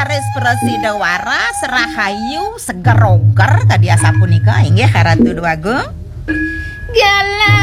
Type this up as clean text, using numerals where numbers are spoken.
baris presida waras rahayu seger-oger tadi asapunika inggih Ratu Dwagung. Galah